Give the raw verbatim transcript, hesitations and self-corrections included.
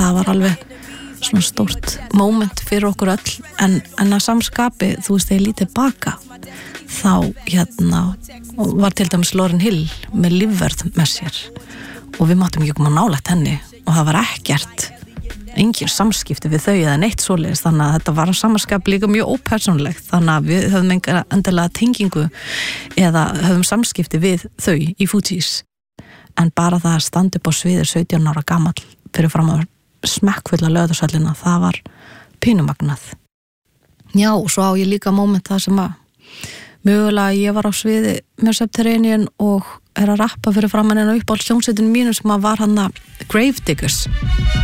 það var alveg svona stórt moment fyrir okkur öll en, en að samskapi, þú veist, þegar ég lítið baka þá hérna var til dæmis Lauryn Hill með lífverð með sér og við máttum ekki koma nálægt henni og það var ekkert engin samskipti við þau eða neitt svoleiðis þannig að þetta var að samanskap líka mjög ópersónulegt þannig að við höfum enga endilega tengingu eða höfum samskipti við þau í Fugees en bara það að standa upp á sviðir sautján ára gamall fyrir fram að smekkfulla Laugardalshöllina, það var pínumagnað. Já, og svo á ég líka moment það sem að mögulega ég var á sviði með Subterranean og er að rappa fyrir framan en á uppáhalds hljómsveitin mínu sem að var hann að Gravediggers